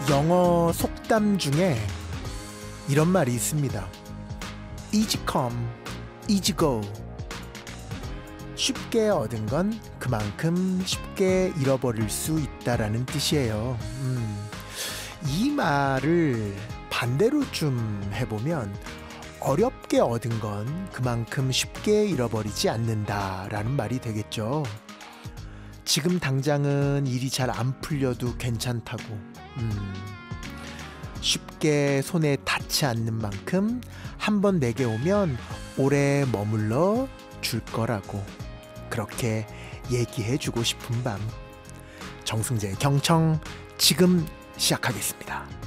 영어 속담 중에 이런 말이 있습니다. Easy come, easy go. 쉽게 얻은 건 그만큼 쉽게 잃어버릴 수 있다라는 뜻이에요. 이 말을 반대로 좀 해보면 어렵게 얻은 건 그만큼 쉽게 잃어버리지 않는다라는 말이 되겠죠. 지금 당장은 일이 잘 안 풀려도 괜찮다고, 쉽게 손에 닿지 않는 만큼 한번 내게 오면 오래 머물러 줄 거라고, 그렇게 얘기해주고 싶은 밤. 정승재의 경청 지금 시작하겠습니다.